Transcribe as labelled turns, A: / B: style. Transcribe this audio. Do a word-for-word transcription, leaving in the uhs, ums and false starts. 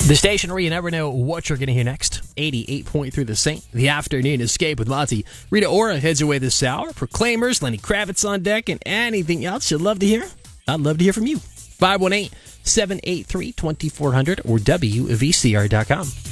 A: The station where you never know what you're going to hear next. eighty-eight point three The Saint. The Afternoon Escape with Monty. Rita Ora heads away this hour. Proclaimers, Lenny Kravitz on deck, and anything else you'd love to hear. I'd love to hear from you. five one eight, seven eight three, two four zero zero or W V C R dot com.